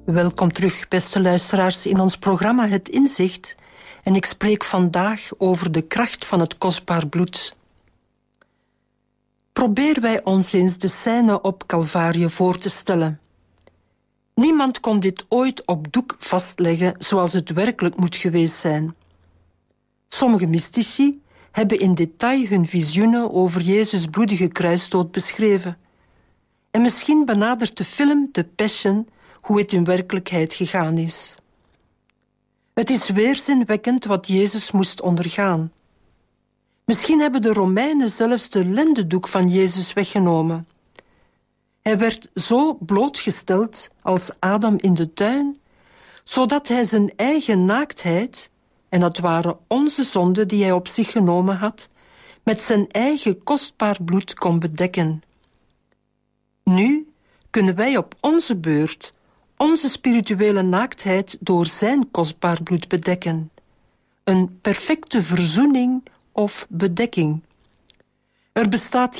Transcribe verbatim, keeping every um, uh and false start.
Welkom terug, beste luisteraars, in ons programma Het Inzicht. En ik spreek vandaag over de kracht van het kostbaar bloed. Probeer wij ons eens de scène op Calvarië voor te stellen. Niemand kon dit ooit op doek vastleggen zoals het werkelijk moet geweest zijn. Sommige mystici hebben in detail hun visioenen over Jezus' bloedige kruisdood beschreven. En misschien benadert de film The Passion hoe het in werkelijkheid gegaan is. Het is weerzinwekkend wat Jezus moest ondergaan. Misschien hebben de Romeinen zelfs de lendendoek van Jezus weggenomen. Hij werd zo blootgesteld als Adam in de tuin, zodat hij zijn eigen naaktheid, en dat waren onze zonden die hij op zich genomen had, met zijn eigen kostbaar bloed kon bedekken. Nu kunnen wij op onze beurt onze spirituele naaktheid door zijn kostbaar bloed bedekken. Een perfecte verzoening of bedekking. Er bestaat